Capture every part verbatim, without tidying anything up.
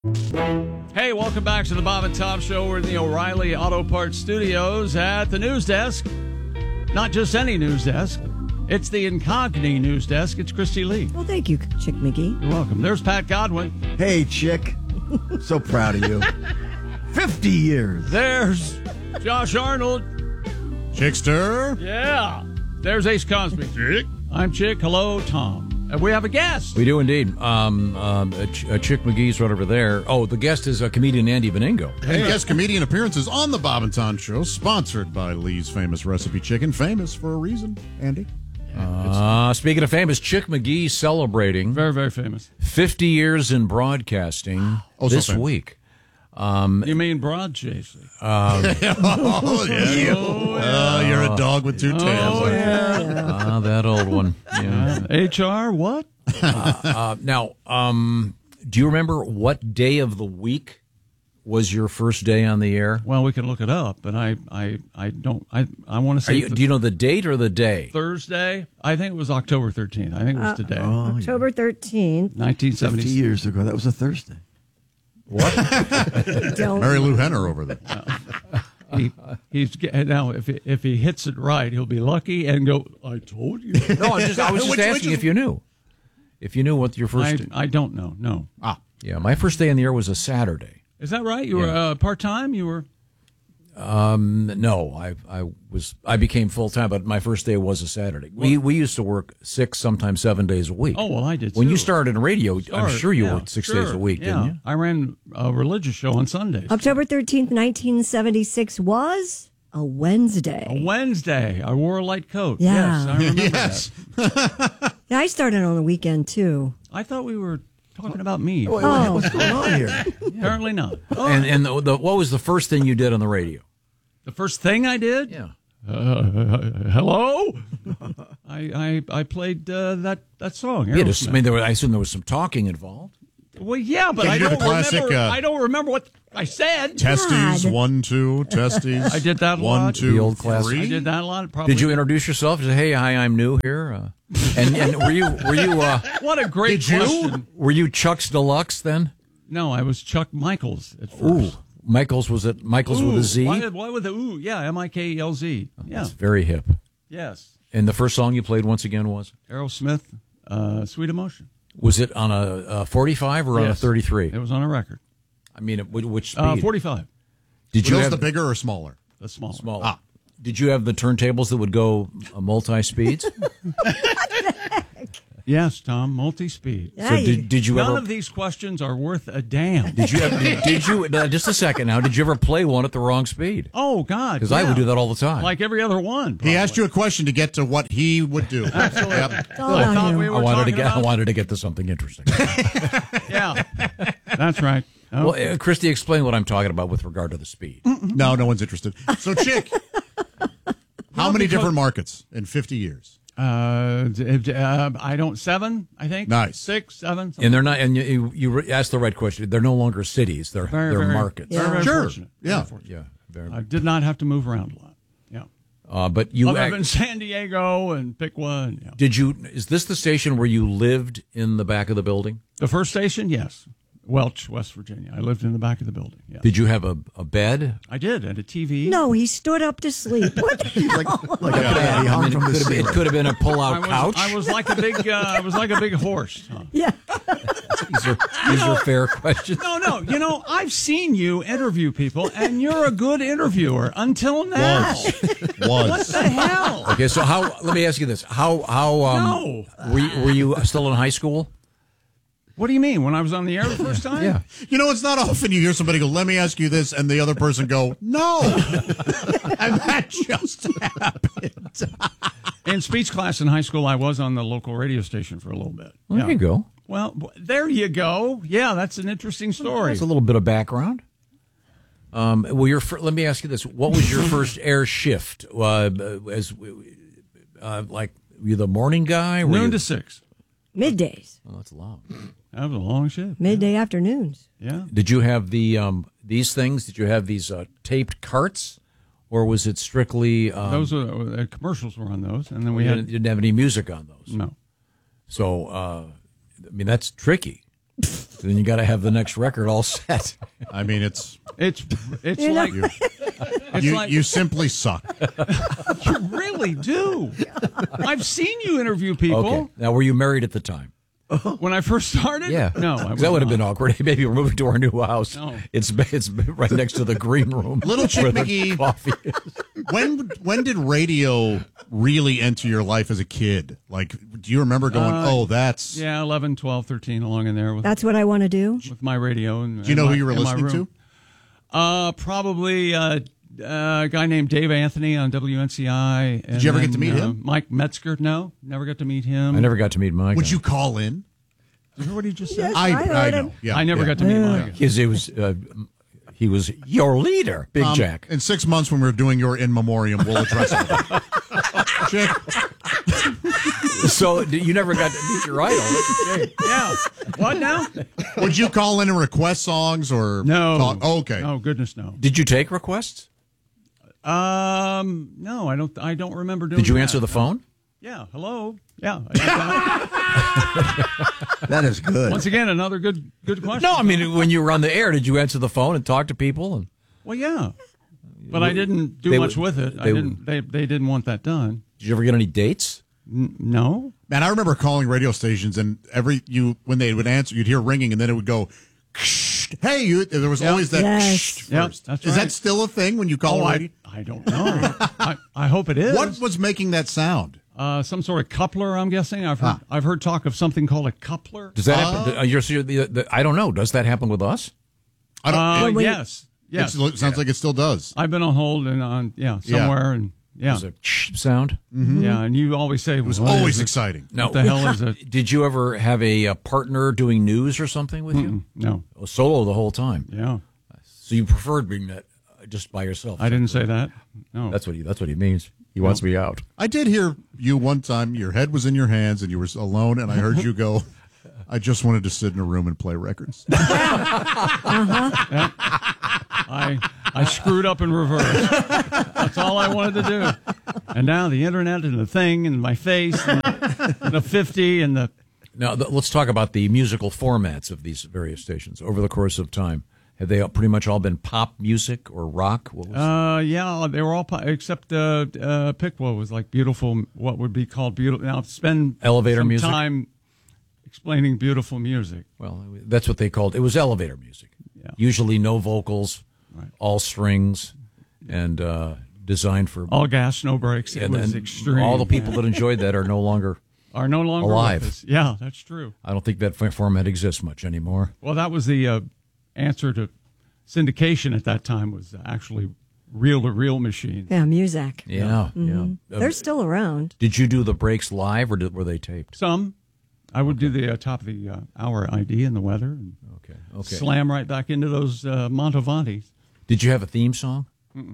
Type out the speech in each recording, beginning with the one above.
Hey, welcome back to the Bob and Tom Show. We're in the O'Reilly Auto Parts Studios at the news desk. Not just any news desk. It's the Incogni news desk. It's Christy Lee. Well, thank you, Chick McGee. You're welcome. There's Pat Godwin. Hey, Chick. So proud of you. fifty years. There's Josh Arnold. Chickster. Yeah. There's Ace Cosby. Chick. I'm Chick. Hello, Tom. And we have a guest. We do indeed. Um, um, a, Ch- a Chick McGee's right over there. Oh, the guest is uh, comedian Andy Beningo. And guest comedian appearances on the Bob and Tom Show, sponsored by Lee's Famous Recipe Chicken. Famous for a reason, Andy. Uh, speaking of famous, Chick McGee celebrating Very, very famous. fifty years in broadcasting Oh, so this famous. week. You mean broad chasing? oh, yeah. Oh, you're a dog with two tails. Oh, yeah. Ah, that old one. Yeah. H R, what? Uh, now, um, do you remember what day of the week was your first day on the air? Well, we can look it up, but I, I, I don't. I, I want to Are say. you, do you know the date or the day? Thursday? I think it was October thirteenth. I think it was today. Oh, October thirteenth. nineteen fifty seventy. years ago. That was a Thursday. Don't. Mary Lou Henner over there. He, he's get- now if he, if he hits it right, he'll be lucky and go. I told you. No, I'm just, I was just Which- which asking is- if you knew. If you knew what your I, first. I don't know. No, Ah, Yeah, my first day on the air was a Saturday. is that right? You were Yeah. uh, part time. You were. Um, no, I I was I became full time, but my first day was a Saturday. We we used to work six, sometimes seven days a week. Oh well, I did. When too. you started in radio, I'm Started, sure you yeah, worked six sure, days a week, yeah. didn't you? I ran a religious show on Sundays. October thirteenth, nineteen seventy-six was a Wednesday. A Wednesday, I wore a light coat. Yeah. Yes, I remember yes. that. Yeah, I started on the weekend, too. I thought we were talking about me. Wait, Oh. What's going on here? Apparently not. Oh, And and the, the, what was the first thing you did on the radio? the first thing I did. Yeah. Uh, hello. I I I played uh, that that song. Yeah, just, I Aerosmith. mean, there was, I assume there was some talking involved. Well, yeah, but Did I you do don't the classic, remember. uh, I don't remember what I said. Testes, God. one, two, testes. I did that a One, lot. two, The old classic. three. I did that a lot. Probably. Did you introduce yourself? Say, hey, hi, I'm new here. Uh, and and were you were you uh, What a great Did you? question. were you Chuck's Deluxe then? No, I was Chuck Michaels at first. Ooh, Michaels was it? Michaels with a Z. Why, why with the ooh? Yeah, M I K E L Z. Yeah. That's very hip. Yes. And the first song you played once again was Aerosmith, uh, Sweet Emotion. was it on a, a forty-five or on a Yes. thirty-three? It was on a record. I mean, it- which which speed? Uh, forty-five. Did Were you those have the bigger or smaller? The small. small? Ah. Did you have the turntables that would go uh, multi speeds? Yes, Tom. Multi-speed. Yeah, so you- did, did you None ever? of these questions are worth a damn. Did you ever? Did, did you? Uh, just a second now. Did you ever play one at the wrong speed? Oh God! Because I would do that all the time. like every other one. He probably. asked you a question to get to what he would do. Absolutely. It's all I on thought you. we I were wanted to talking get. I about- wanted to get to something interesting. Yeah, that's right. Oh, Well, uh, Christy, explain what I'm talking about with regard to the speed. No, no one's interested. So, Chick, how many different markets in fifty years? uh, d- uh, I don't seven. I think Nice. six, seven. And they're not. And you, you, you re- asked the right question. They're no longer cities. They're Very, they're very- markets. Very, very Sure. fortunate. Yeah. Very fortunate. Yeah. Very, I did not have to move around a lot. Yeah. uh, but you Other act- than San Diego and pick one. Yeah. did you? Is this the station where you lived in the back of the building? The first station, yes. Welch, West Virginia. I lived in the back of the building. Yeah. Did you have a, a bed? I did, and a T V. No, he stood up to sleep. What the hell? Like, like a bat. He hung I mean, it from the could have been, it ceiling. could have been a I pull-out was, couch. I was like a big. Uh, I was like a big horse. Huh? Yeah. These are these are fair questions. No, no. You know, I've seen you interview people, and you're a good interviewer until now. Was. What Was. the hell? Okay, so how? Let me ask you this: How how um, No. were you, were you still in high school? What do you mean? When I was on the air the first time? Yeah. You know, it's not often you hear somebody go, let me ask you this, and the other person go, no. And that just happened. In speech class in high school, I was on the local radio station for a little bit. Well, Yeah. there you go. Well, w- there you go. Yeah, that's an interesting story. That's a little bit of background. Um, well, your fir- let me ask you this: What was your first air shift? Uh, as uh, like, were you the morning guy? Were Noon you, to six. Middays, Oh, that's long. That was a long shift. midday afternoons. Yeah. Did you have the um, these things? Did you have these uh, taped carts, or was it strictly? Um, Those were uh, commercials were on those, and then we you had didn't, didn't have any music on those. no. So, uh, I mean, that's tricky. Then you got to have the next record all set. I mean, it's It's it's You know- like you. it's You, like you simply suck. you really do. I've seen you interview people. Okay. Now, were you married at the time? When I first started. Yeah. No, I 'Cause was that would have not. been awkward. Maybe we're moving to our new house. No. It's it's right next to the green room. Little Chick where the McGee. coffee is. When when did radio really enter your life as a kid? Like, do you remember going, oh, that's... Yeah, eleven, twelve, thirteen, along in there with, That's what I want to do. with my radio. And, Do you know and who my- you were in my listening room. to? Uh, probably uh, uh, a guy named Dave Anthony on W N C I. Did you ever get to meet him? Mike Metzger? No, never got to meet him. I never got to meet Mike. Would you call in? Did you hear what he just said? Yes. I, I heard I him. know. Yeah, I never yeah. got to meet Mike. His, it was, uh, he was your leader, Big Um, Jack. In six months, when we're doing your in memoriam, we'll address it. Chick, So you never got to meet your idol. That's a shame. Yeah. What now? would you call in and request songs or No. talk? Oh, okay. Oh, goodness, no. Did you take requests? Um, no, I don't. I don't remember doing. Did you that. answer the phone? Yeah. Hello. Yeah. I did that. That is good. Once again, another good good question. No, I mean when you were on the air, did you answer the phone and talk to people? And Well, yeah, but I didn't do They much would- with it. I they didn't. They they didn't want that done. did you ever get any dates? N- no. Man, I remember calling radio stations, and every you when they would answer, you'd hear ringing, and then it would go, "Hey, you." There was always that Yes. first. Yep, that's Is right. that still a thing when you call Oh, a radio? I, I don't know. I, I hope it is. What was making that sound? Uh, some sort of coupler, I'm guessing. I've heard, I've heard talk of something called a coupler. Does that happen? Uh, you're, so you're the, the, I don't know. Does that happen with us? I don't. Uh, it, wait. yes. Yes. it sounds like it still does. I've been on hold and on, yeah, Yeah. somewhere. And yeah. Does a sound? Yeah. And you always say, It was always exciting. No. What the hell is it? Did you ever have a, a partner doing news or something with you? No. Oh, solo the whole time. Yeah. So you preferred being that uh, just by yourself? I didn't say that. No. That's what he. That's what he means. He wants me out. I did hear you one time. Your head was in your hands, and you were alone, and I heard you go, "I just wanted to sit in a room and play records." I I screwed up in reverse. That's all I wanted to do. And now the internet and the thing and my face and the, and the fifty and the Now th- let's talk about the musical formats of these various stations over the course of time. Have they all- pretty much all been pop music or rock? What was uh yeah they were all po- except uh, uh Pickwa was like beautiful, what would be called beautiful. Now spend Elevator some music? time explaining beautiful music. well, that's what they called. It was elevator music. Yeah. Usually no vocals, Right. all strings, and uh, designed for. All gas, no brakes. It and, was and extreme. all the people that enjoyed that are no longer. are no longer alive. with us. Yeah, that's true. I don't think that f- format exists much anymore. Well, that was the uh, answer to syndication at that time, was actually reel-to-reel machines. Yeah, music. Yeah, yeah. Uh, They're still around. did you do the breaks live or did, were they taped? Some. I would do the uh, top of the uh, hour I D and the weather and Okay, okay. slam right back into those uh, Montavantes. Did you have a theme song?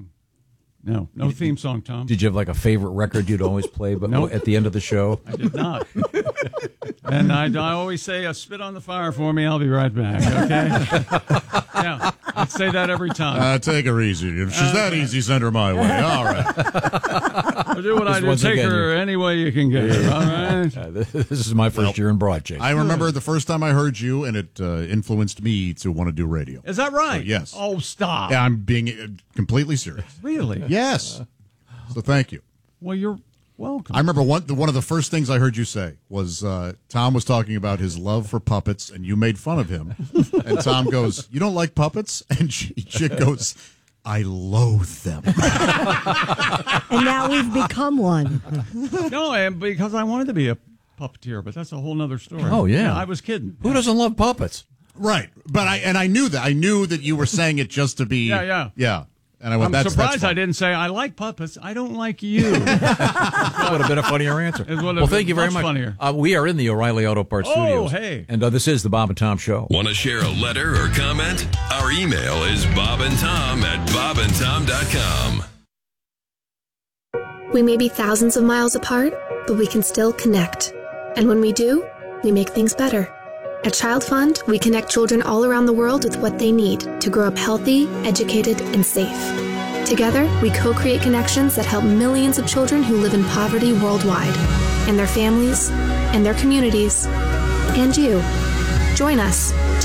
No, no theme song, Tom. Did you have like a favorite record you'd always play, but Nope. at the end of the show? I did not. And I, I always say, uh, spit on the fire for me, I'll be right back, okay? Yeah, I say that every time. Uh, take her easy. If she's that easy, send her my way. All right. I'll do what I Just do. once Take again, her any way you can get her, all right? Uh, this is my first year in broadcasting. I remember the first time I heard you, and it uh, influenced me to want to do radio. Is that right? Uh, yes. Oh, stop. Yeah, I'm being uh, completely serious. Really? Yes. So thank you. Well, you're welcome. I remember one the, one of the first things I heard you say was uh, Tom was talking about his love for puppets, and you made fun of him. And Tom goes, "You don't like puppets?" And she, Chick goes, "I loathe them." And now we've become one. No, and because I wanted to be a puppeteer, but that's a whole nother story. Oh, yeah. I was kidding. Who doesn't love puppets? Right, but I and I knew that I knew that you were saying it just to be Yeah, yeah. yeah. And I went, I'm that's, surprised that's I fine. didn't say I like puppets. I don't like you. That would have been a funnier answer. It would have Well, thank been you very much much. funnier. Uh, we are in the O'Reilly Auto Parts Oh, Studios. hey. And uh, this is the Bob and Tom Show. Want to share a letter or comment? Our email is bob and tom at bob and tom dot com. We may be thousands of miles apart, but we can still connect. And when we do, we make things better. At Child Fund, we connect children all around the world with what they need to grow up healthy, educated, and safe. Together, we co-create connections that help millions of children who live in poverty worldwide, and their families, and their communities, and you. Join us.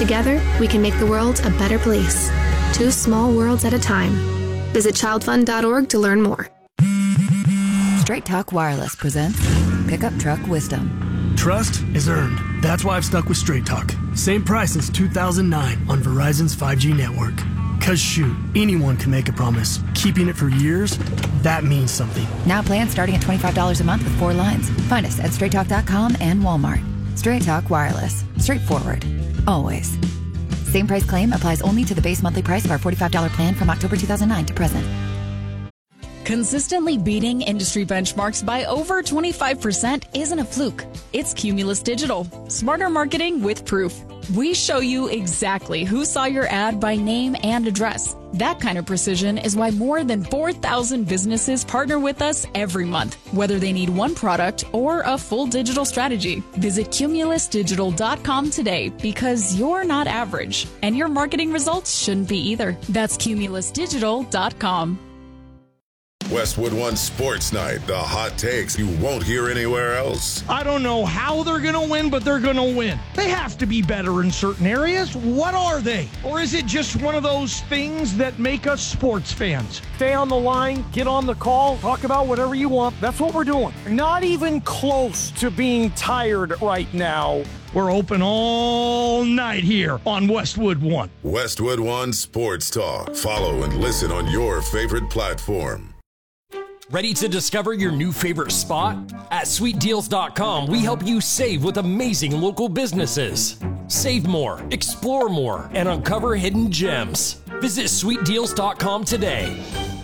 Together, we can make the world a better place. Two small worlds at a time. Visit child fund dot org to learn more. Straight Talk Wireless presents Pickup Truck Wisdom. Trust is earned. That's why I've stuck with Straight Talk. Same price since two thousand nine on Verizon's five G network. Cause shoot, anyone can make a promise. Keeping it for years, that means something. Now plans starting at twenty-five dollars a month with four lines. Find us at straight talk dot com and Walmart. Straight Talk Wireless. Straightforward. Always. Same price claim applies only to the base monthly price of our forty-five dollars plan from October two thousand nine to present. Consistently beating industry benchmarks by over twenty-five percent isn't a fluke. It's Cumulus Digital. Smarter marketing with proof. We show you exactly who saw your ad by name and address. That kind of precision is why more than four thousand businesses partner with us every month, whether they need one product or a full digital strategy. Visit cumulus digital dot com today because you're not average, and your marketing results shouldn't be either. That's cumulus digital dot com. Westwood One Sports Night, the hot takes you won't hear anywhere else. I don't know how they're going to win, but they're going to win. They have to be better in certain areas. What are they? Or is it just one of those things that make us sports fans? Stay on the line, get on the call, talk about whatever you want. That's what we're doing. Not even close to being tired right now. We're open all night here on Westwood One. Westwood One Sports Talk. Follow and listen on your favorite platform. Ready to discover your new favorite spot? At sweet deals dot com, we help you save with amazing local businesses. Save more, explore more, and uncover hidden gems. Visit sweet deals dot com today.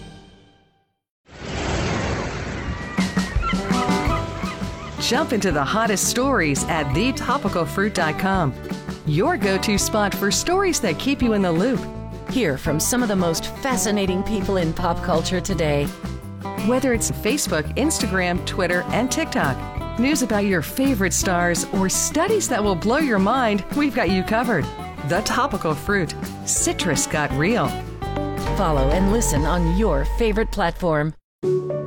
Jump into the hottest stories at the topical fruit dot com. Your go-to spot for stories that keep you in the loop. Hear from some of the most fascinating people in pop culture today. Whether it's Facebook, Instagram, Twitter, and TikTok, news about your favorite stars, or studies that will blow your mind, we've got you covered. The Topical Fruit. Citrus got real. Follow and listen on your favorite platform.